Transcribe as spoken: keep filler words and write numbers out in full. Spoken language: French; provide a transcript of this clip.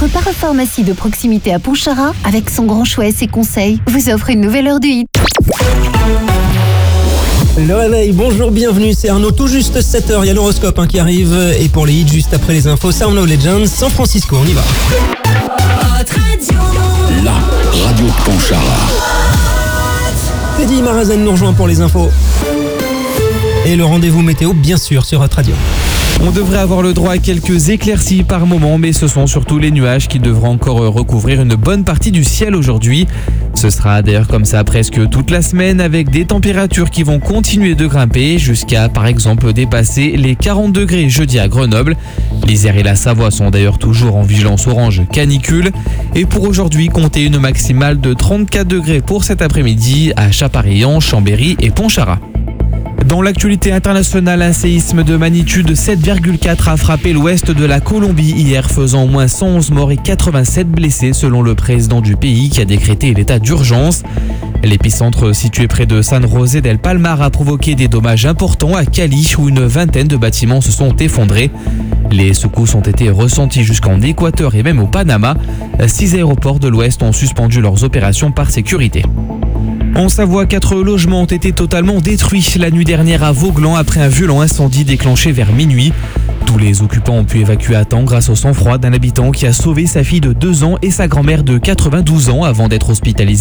Votre parapharmacie de proximité à Pontcharrat, avec son grand choix et ses conseils, vous offre une nouvelle heure du hit. Le réveil, bonjour, bienvenue, c'est Arnaud, tout juste sept heures, il y a l'horoscope hein, qui arrive, et pour les hits, juste après les infos, Sound of Legends, San Francisco, on y va. La radio de Pontcharrat. Teddy Marazen nous rejoint pour les infos. Et le rendez-vous météo, bien sûr, sur Hot Radio. On devrait avoir le droit à quelques éclaircies par moment, mais ce sont surtout les nuages qui devront encore recouvrir une bonne partie du ciel aujourd'hui. Ce sera d'ailleurs comme ça presque toute la semaine, avec des températures qui vont continuer de grimper jusqu'à par exemple dépasser les quarante degrés jeudi à Grenoble. L'Isère et la Savoie sont d'ailleurs toujours en vigilance orange canicule. Et pour aujourd'hui, comptez une maximale de trente-quatre degrés pour cet après-midi à Chaparillan, Chambéry et Pontcharrat. Dans l'actualité internationale, un séisme de magnitude sept virgule quatre a frappé l'ouest de la Colombie hier, faisant au moins cent onze morts et quatre-vingt-sept blessés selon le président du pays qui a décrété l'état d'urgence. L'épicentre situé près de San José del Palmar a provoqué des dommages importants à Cali où une vingtaine de bâtiments se sont effondrés. Les secousses ont été ressenties jusqu'en Équateur et même au Panama. Six aéroports de l'ouest ont suspendu leurs opérations par sécurité. En Savoie, quatre logements ont été totalement détruits la nuit dernière à Vauglan après un violent incendie déclenché vers minuit. Tous les occupants ont pu évacuer à temps grâce au sang-froid d'un habitant qui a sauvé sa fille de deux ans et sa grand-mère de quatre-vingt-douze ans avant d'être hospitalisé